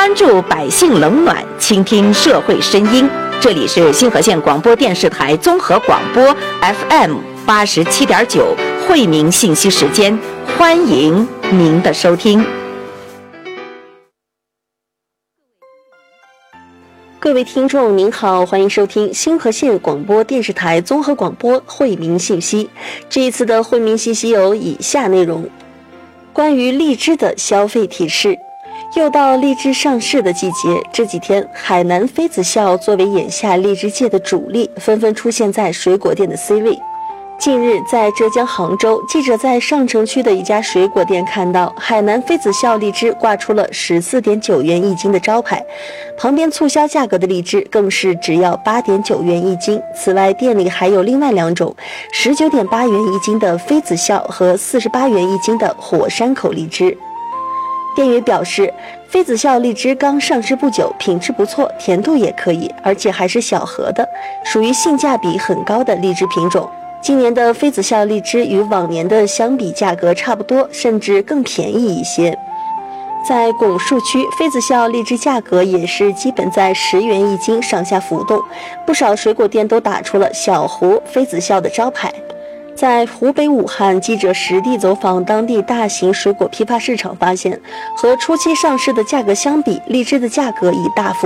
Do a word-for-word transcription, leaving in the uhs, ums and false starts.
关注百姓冷暖，倾听社会声音。这里是星河县广播电视台综合广播 F M 八十七点九惠民信息时间，欢迎您的收听。 各位听众您好，欢迎收听星河县广播电视台综合广播惠民信息。这一次的惠民信息有以下内容：关于荔枝的消费提示。又到荔枝上市的季节，这几天海南妃子笑作为眼下荔枝界的主力，纷纷出现在水果店的 C 位。近日在浙江杭州，记者在上城区的一家水果店看到海南妃子笑荔枝挂出了 十四点九元一斤的招牌，旁边促销价格的荔枝更是只要 八点九元一斤。此外，店里还有另外两种 十九点八元一斤的妃子笑和四十八元一斤的火山口荔枝。店员表示，妃子笑荔枝刚上市不久，品质不错，甜度也可以，而且还是小盒的，属于性价比很高的荔枝品种。今年的妃子笑荔枝与往年的相比价格差不多，甚至更便宜一些。在拱墅区，妃子笑荔枝价格也是基本在十元一斤上下浮动，不少水果店都打出了小湖妃子笑的招牌。在湖北武汉，记者实地走访当地大型水果批发市场，发现和初期上市的价格相比，荔枝的价格已大幅